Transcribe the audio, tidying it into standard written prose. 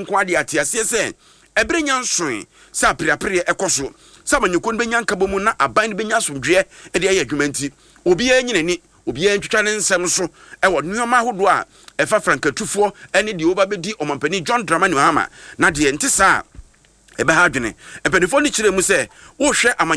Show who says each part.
Speaker 1: nko ade atiase se ebrenya nsoe sa priapre ekoso sa manyuko no benya nka bomu na aban no benya asomdwe e de aye adwuma nti obi anyinani obi antwitwa ne nsem so e wo nneoma hodo a efa frankatufo ene de oba bedi omampani John Dramani Mahama na de ntisa ebe ha adwene empanifo ni kire mu se wo hwe